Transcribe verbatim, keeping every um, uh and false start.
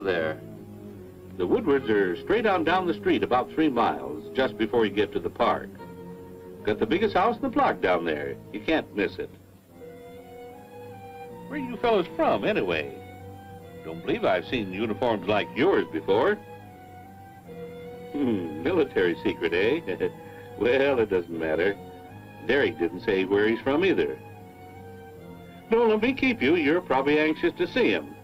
there. The Woodwards are straight on down the street about three miles, just before you get to the park. Got the biggest house in the block down there. You can't miss it. Where are you fellows from, anyway? Don't believe I've seen uniforms like yours before. Hmm, military secret, eh? Well, it doesn't matter. Derek didn't say where he's from either. Don't let me keep you. You're probably anxious to see him.